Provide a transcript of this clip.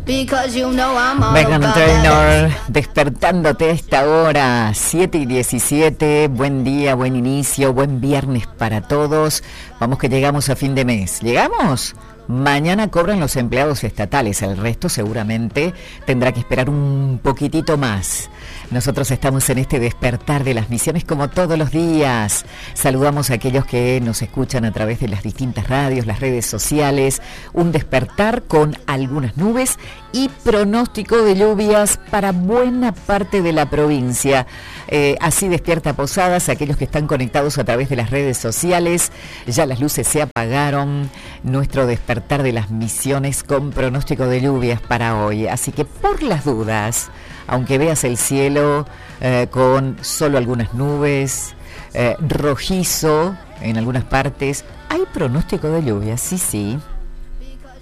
Meghan Trainor, despertándote a esta hora, 7:17, buen día, buen inicio, buen viernes para todos. Vamos que llegamos a fin de mes. ¿Llegamos? Mañana cobran los empleados estatales, el resto seguramente tendrá que esperar un poquitito más. Nosotros estamos en este despertar de las misiones como todos los días. Saludamos a aquellos que nos escuchan a través de las distintas radios, las redes sociales. Un despertar con algunas nubes y pronóstico de lluvias para buena parte de la provincia. Así despierta Posadas, aquellos que están conectados a través de las redes sociales. Ya las luces se apagaron. Nuestro despertar de las misiones con pronóstico de lluvias para hoy. Así que por las dudas, aunque veas el cielo con solo algunas nubes, rojizo en algunas partes, hay pronóstico de lluvia, sí.